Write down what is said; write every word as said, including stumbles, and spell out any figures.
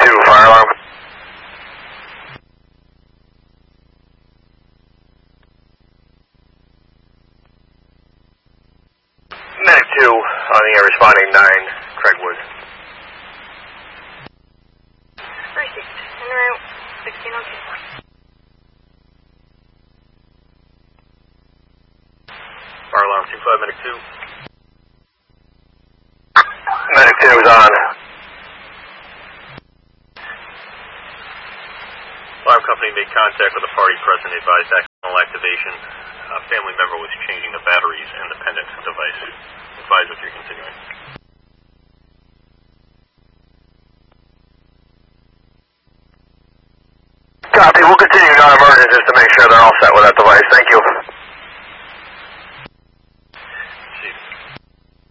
two, fire alarm. Medic two, on the air responding nine, Craigwood. Received. En route, sixteen oh two. Fire alarm two five, medic two. Medic two is on. Alarm company made contact with a party present, advised accidental activation. A family member was changing the batteries and the pendant device. Advise if you're continuing. Copy, we'll continue non-emergent just to make sure they're all set with that device. Thank you.